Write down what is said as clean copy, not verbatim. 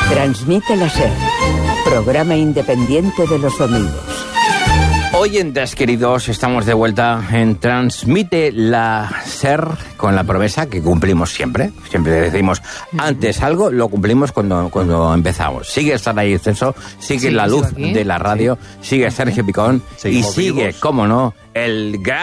Transmite la SER, programa independiente de los domingos. Oyentes queridos, estamos de vuelta en Transmite la SER con la promesa que cumplimos siempre. Siempre decimos antes algo, lo cumplimos cuando empezamos. Sigue Sara Celso, sigue la luz de la radio, sigue Sergio Picón y sigue, cómo no, el gran